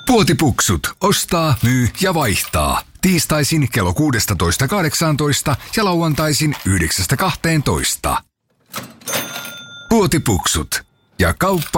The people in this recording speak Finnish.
Puotipuksut. Ostaa, myy ja vaihtaa. Tiistaisin kello 16.18 ja lauantaisin 9.12. Puotipuksut. Ja kauppa